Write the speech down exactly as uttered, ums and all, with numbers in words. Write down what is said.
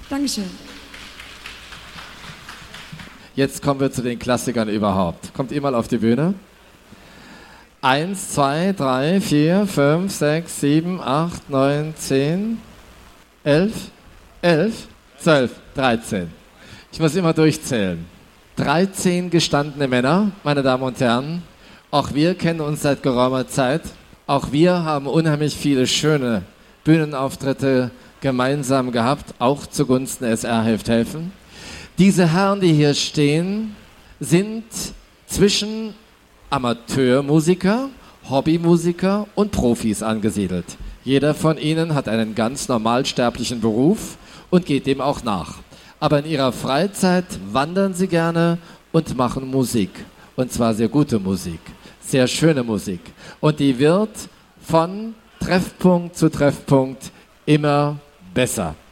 Dankeschön. Jetzt kommen wir zu den Klassikern überhaupt. Kommt ihr mal auf die Bühne? Eins, zwei, drei, vier, fünf, sechs, sieben, acht, neun, zehn, elf, elf, zwölf, dreizehn. Ich muss immer durchzählen. dreizehn gestandene Männer, meine Damen und Herren. Auch wir kennen uns seit geraumer Zeit. Auch wir haben unheimlich viele schöne Bühnenauftritte gemeinsam gehabt, auch zugunsten S R Hilft Helfen. Diese Herren, die hier stehen, sind zwischen Amateurmusiker, Hobbymusiker und Profis angesiedelt. Jeder von ihnen hat einen ganz normalsterblichen Beruf und geht dem auch nach. Aber in ihrer Freizeit wandern sie gerne und machen Musik. Und zwar sehr gute Musik, sehr schöne Musik. Und die wird von Treffpunkt zu Treffpunkt immer besser.